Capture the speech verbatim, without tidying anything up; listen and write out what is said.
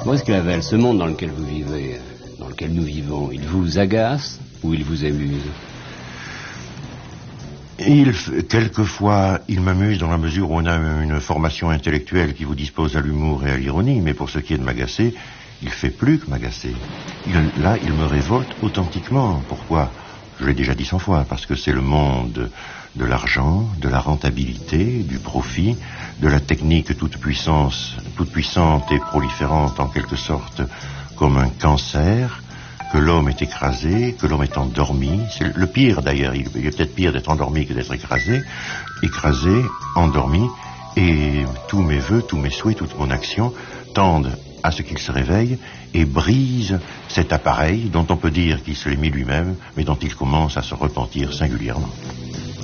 Comment est-ce que Havel, ce monde dans lequel vous vivez, dans lequel nous vivons, il vous agace ou il vous amuse? Il, quelquefois, il m'amuse dans la mesure où on a une formation intellectuelle qui vous dispose à l'humour et à l'ironie, mais pour ce qui est de m'agacer, il fait plus que m'agacer. Il, là, il me révolte authentiquement. Pourquoi? Je l'ai déjà dit cent fois, parce que c'est le monde de l'argent, de la rentabilité, du profit, de la technique toute puissance, toute puissante et proliférante en quelque sorte comme un cancer, que l'homme est écrasé, que l'homme est endormi. C'est le pire d'ailleurs, il est peut-être pire d'être endormi que d'être écrasé. Écrasé, endormi, et tous mes vœux, tous mes souhaits, toute mon action tendent à ce qu'il se réveille et brise cet appareil dont on peut dire qu'il se l'est mis lui-même, mais dont il commence à se repentir singulièrement.